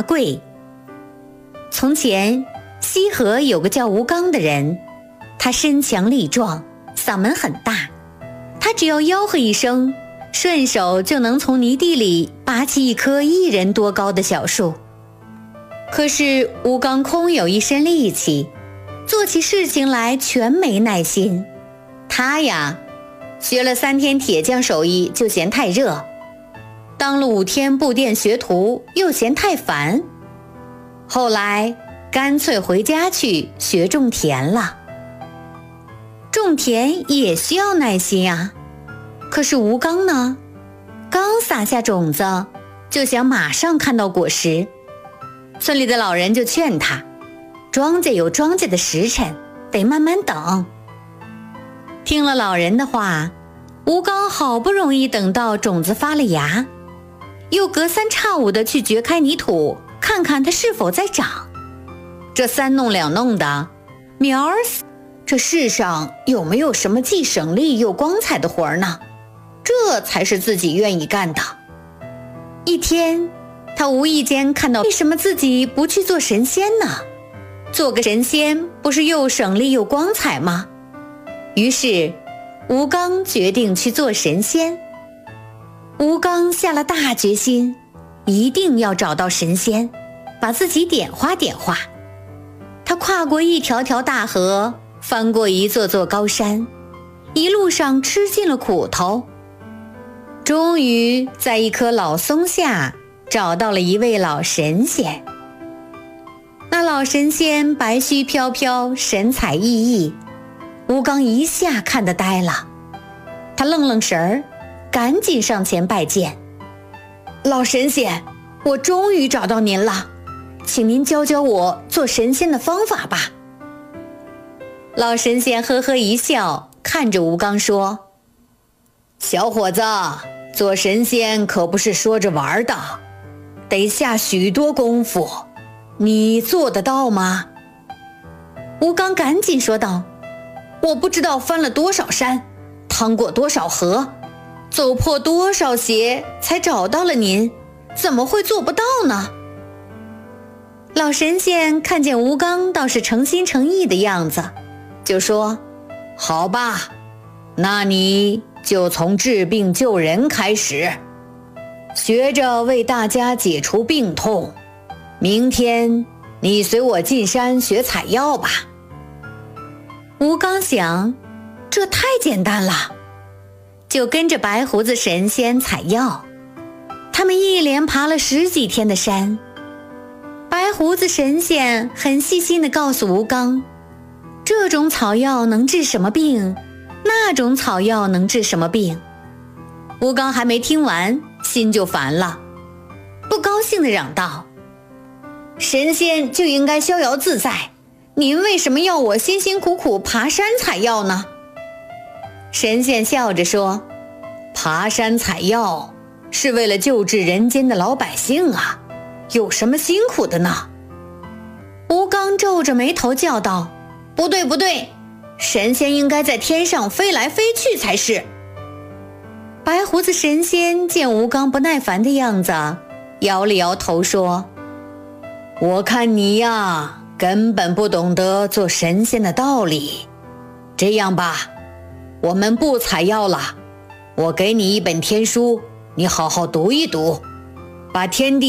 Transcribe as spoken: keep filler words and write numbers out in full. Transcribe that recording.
华贵。从前西河有个叫吴刚的人，他身强力壮，嗓门很大，他只要吆喝一声，顺手就能从泥地里拔起一棵一人多高的小树。可是吴刚空有一身力气，做起事情来全没耐心。他呀，学了三天铁匠手艺就嫌太热，当了五天布店学徒又嫌太烦，后来干脆回家去学种田了。种田也需要耐心啊，可是吴刚呢，刚撒下种子就想马上看到果实。村里的老人就劝他，庄稼有庄稼的时辰，得慢慢等。听了老人的话，吴刚好不容易等到种子发了芽，又隔三差五的去掘开泥土，看看它是否在长。这三弄两弄的，苗儿死，这世上有没有什么既省力又光彩的活呢？这才是自己愿意干的。一天，他无意间看到，为什么自己不去做神仙呢？做个神仙不是又省力又光彩吗？于是吴刚决定去做神仙。吴刚下了大决心，一定要找到神仙，把自己点化点化。他跨过一条条大河，翻过一座座高山，一路上吃尽了苦头，终于在一棵老松下找到了一位老神仙。那老神仙白须飘飘，神采奕奕，吴刚一下看得呆了。他愣愣神儿，赶紧上前拜见。老神仙，我终于找到您了，请您教教我做神仙的方法吧。老神仙呵呵一笑，看着吴刚说，小伙子，做神仙可不是说着玩的，得下许多功夫，你做得到吗？吴刚赶紧说道，我不知道翻了多少山，趟过多少河，走破多少鞋，才找到了您，怎么会做不到呢？老神仙看见吴刚倒是诚心诚意的样子，就说，好吧，那你就从治病救人开始，学着为大家解除病痛。明天你随我进山学采药吧。吴刚想，这太简单了，就跟着白胡子神仙采药。他们一连爬了十几天的山，白胡子神仙很细心地告诉吴刚，这种草药能治什么病，那种草药能治什么病。吴刚还没听完，心就烦了，不高兴地嚷道，神仙就应该逍遥自在，您为什么要我辛辛苦苦爬山采药呢？神仙笑着说，爬山采药是为了救治人间的老百姓啊，有什么辛苦的呢？吴刚皱着眉头叫道，不对不对，神仙应该在天上飞来飞去才是。白胡子神仙见吴刚不耐烦的样子，摇了摇头说，我看你呀，根本不懂得做神仙的道理。这样吧，我们不采药了，我给你一本天书，你好好读一读，把天地